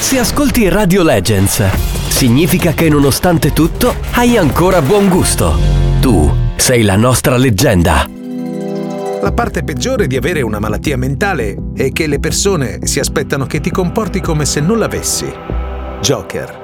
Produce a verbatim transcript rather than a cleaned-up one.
Se ascolti Radio Legends, significa che nonostante tutto hai ancora buon gusto. Tu sei la nostra leggenda. La parte peggiore di avere una malattia mentale è che le persone si aspettano che ti comporti come se non l'avessi. Joker.